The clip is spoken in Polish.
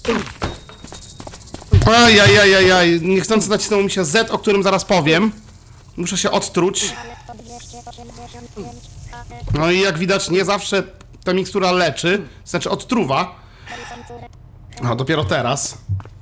Ajajajajaj, niechcący nacisnął mi się Z, o którym zaraz powiem. Muszę się odtruć. No i jak widać, nie zawsze ta mikstura leczy, znaczy odtruwa. No, dopiero teraz.